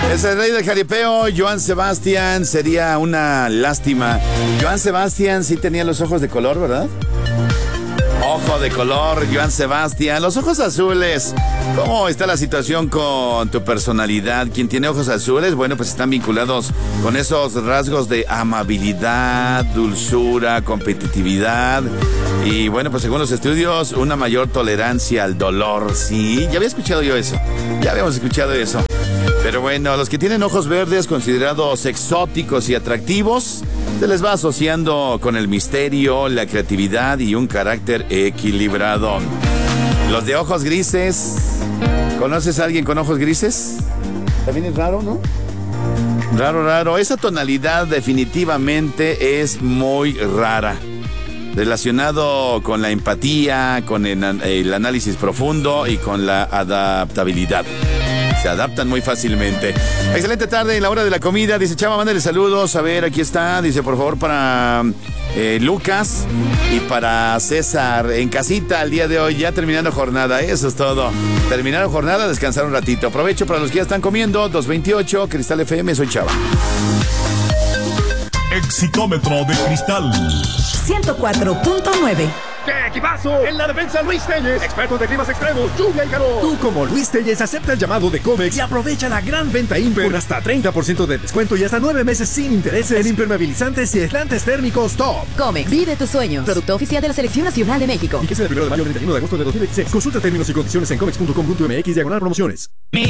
Es el rey del jaripeo, Joan Sebastián. Sería una lástima. Joan Sebastián sí tenía los ojos de color, ¿verdad? Ojo de color, Joan Sebastián. Los ojos azules. ¿Cómo está la situación con tu personalidad? Quien tiene ojos azules, bueno, pues están vinculados con esos rasgos de amabilidad, dulzura, competitividad. Y bueno, pues según los estudios, una mayor tolerancia al dolor. Sí, ya había escuchado yo eso. Ya habíamos escuchado eso. Pero bueno, a los que tienen ojos verdes considerados exóticos y atractivos, se les va asociando con el misterio, la creatividad y un carácter equilibrado. Los de ojos grises, ¿conoces a alguien con ojos grises? También es raro, ¿no? Raro. Esa tonalidad definitivamente es muy rara. Relacionado con la empatía, con el análisis profundo y con la adaptabilidad. Se adaptan muy fácilmente. Excelente tarde en la hora de la comida. Dice Chava, mándale saludos. A ver, aquí está. Dice, por favor, para Lucas y para César en casita el día de hoy. Ya terminando jornada. Eso es todo. Terminaron jornada, descansar un ratito. Aprovecho para los que ya están comiendo. 228, Cristal FM. Soy Chava. Exitómetro de Cristal 104.9. ¡Qué equipazo! En la defensa, Luis Telles, experto de climas extremos, lluvia y calor. Tú, como Luis Telles, acepta el llamado de Comex y aprovecha la gran venta Imper con hasta 30% de descuento y hasta 9 meses sin intereses en impermeabilizantes y aislantes térmicos top. Comex, vive tus sueños. Producto oficial de la Selección Nacional de México. Y que sea del 1 de mayo al 31 de agosto de 2026. Consulta términos y condiciones en comex.com.mx/promociones.